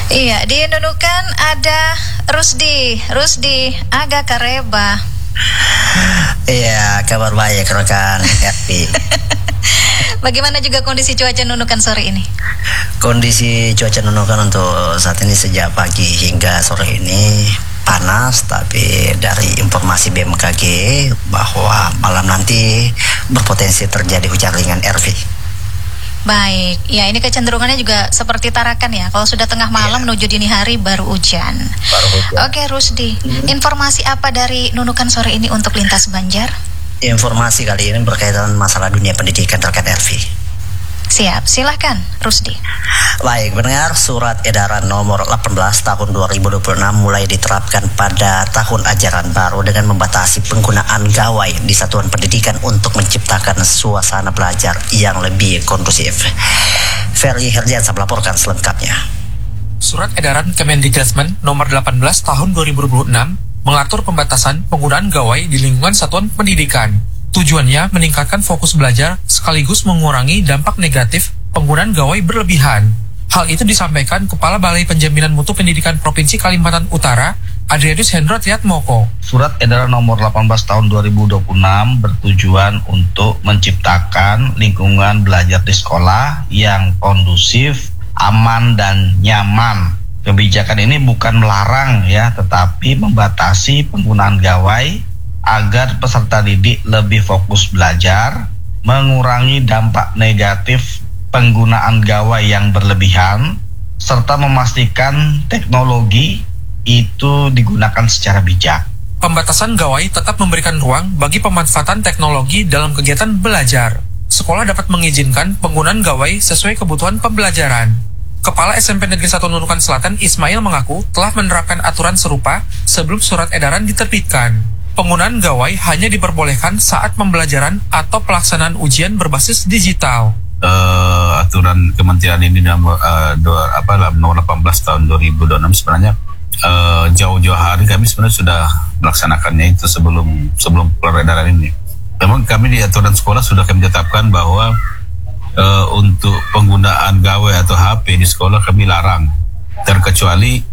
Iya, di Nunukan ada Rusdi agak kareba. Iya, kabar baik rekan RP. Bagaimana juga kondisi cuaca Nunukan sore ini? Kondisi cuaca Nunukan untuk saat ini sejak pagi hingga sore ini panas, tapi dari informasi BMKG bahwa malam nanti berpotensi terjadi hujan ringan RV. Baik, ya ini kecenderungannya juga seperti Tarakan ya. Kalau sudah tengah malam menuju dini hari baru hujan. Oke Rusdi, informasi apa dari Nunukan sore ini untuk lintas Banjar? Informasi kali ini berkaitan masalah dunia pendidikan terkait RV. Siap, silahkan Rusdi. Baik, mendengar surat edaran nomor 18 tahun 2026 mulai diterapkan pada tahun ajaran baru dengan membatasi penggunaan gawai di satuan pendidikan untuk menciptakan suasana belajar yang lebih kondusif. Ferry Herdiansa melaporkan selengkapnya. Surat edaran Kemendikbud nomor 18 tahun 2026 mengatur pembatasan penggunaan gawai di lingkungan satuan pendidikan. Tujuannya meningkatkan fokus belajar sekaligus mengurangi dampak negatif penggunaan gawai berlebihan. Hal itu disampaikan Kepala Balai Penjaminan Mutu Pendidikan Provinsi Kalimantan Utara, Adrianus Hendro Triatmoko. Surat edaran nomor 18 tahun 2026 bertujuan untuk menciptakan lingkungan belajar di sekolah yang kondusif, aman, dan nyaman. Kebijakan ini bukan melarang ya, tetapi membatasi penggunaan gawai agar peserta didik lebih fokus belajar, mengurangi dampak negatif penggunaan gawai yang berlebihan, serta memastikan teknologi itu digunakan secara bijak. Pembatasan gawai tetap memberikan ruang bagi pemanfaatan teknologi dalam kegiatan belajar. Sekolah dapat mengizinkan penggunaan gawai sesuai kebutuhan pembelajaran. Kepala SMP Negeri 1 Nunukan Selatan Ismail mengaku telah menerapkan aturan serupa sebelum surat edaran diterbitkan. Penggunaan gawai hanya diperbolehkan saat pembelajaran atau pelaksanaan ujian berbasis digital. Aturan kementerian ini nomor 18 tahun 2026 sebenarnya jauh-jauh hari kami sebenarnya sudah melaksanakannya itu sebelum keluar edaran ini. Memang kami di aturan sekolah sudah kami tetapkan bahwa untuk penggunaan gawai atau HP di sekolah kami larang, terkecuali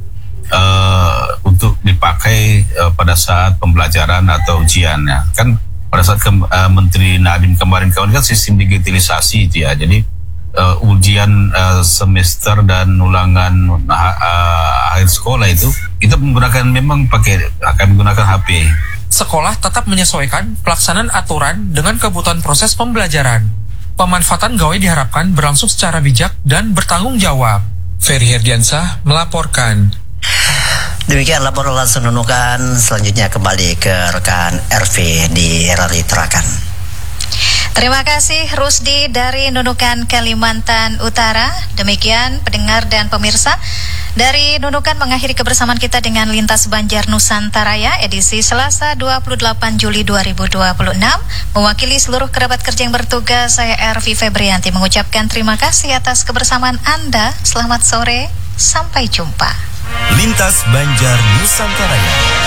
untuk dipakai pada saat pembelajaran atau ujian ya. Kan pada saat Menteri Nadiem kemarin kan sistem digitalisasi itu ya. Jadi ujian semester dan ulangan akhir sekolah itu kita menggunakan akan menggunakan HP. Sekolah tetap menyesuaikan pelaksanaan aturan dengan kebutuhan proses pembelajaran. Pemanfaatan gawai diharapkan berlangsung secara bijak dan bertanggung jawab. Ferry Herdiansa melaporkan. Demikian laporan langsung Nunukan. Selanjutnya kembali ke rekan RV di RRI Tarakan. Terima kasih Rusdi dari Nunukan Kalimantan Utara. Demikian pendengar dan pemirsa, dari Nunukan mengakhiri kebersamaan kita dengan Lintas Banjar Nusantara edisi Selasa 28 Juli 2026. Mewakili seluruh kerabat kerja yang bertugas, saya Ervi Febrianti mengucapkan terima kasih atas kebersamaan Anda. Selamat sore, sampai jumpa. Lintas Banjar Nusantara.